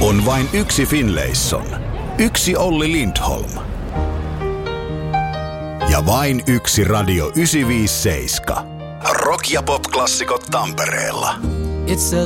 On vain yksi Finlayson, yksi Olli Lindholm ja vain yksi Radio 957. Rock- ja pop-klassikot Tampereella. It's a